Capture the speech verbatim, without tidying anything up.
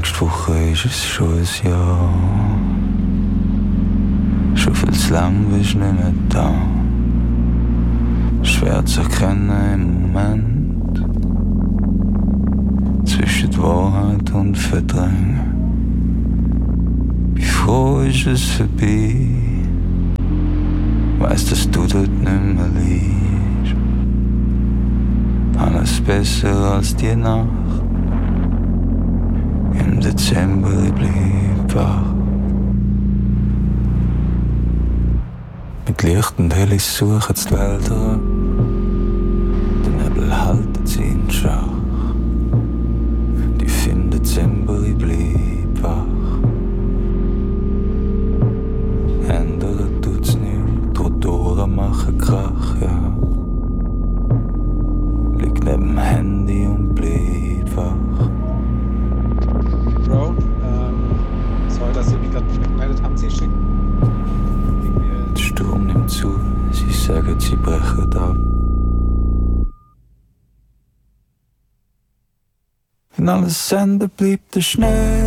Nächste Woche ist es schon ein Jahr. Schon viel zu lang bist du nicht mehr da. Schwer zu erkennen im Moment. Zwischen Wahrheit und Verdrängen. Wie froh ist es vorbei. Weiss, dass du dort nicht mehr liegst. Alles besser als die Nacht. Im Dezember blieb wach. Mit Licht und Helis suchen die Wälder. Der Nebel halten sie in Schach. Die im Dezember blieb wach. Ändern tut's nicht, Rotoren machen Krach, ja. Liegt neben dem Handy und blieb wach. Bro, ähm, sorry, dass Sie mich gerade nicht gemeldet haben, Sie schicken. Der Sturm nimmt zu, sie sagen, sie brechen ab. Wenn alles Ende bleibt der Schnee.